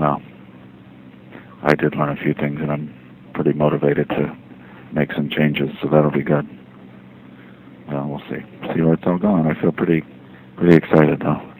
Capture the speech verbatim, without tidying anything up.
uh, I did learn a few things, and I'm pretty motivated to make some changes, so that'll be good. Uh, we'll see. See where it's all going. I feel pretty, pretty excited, though.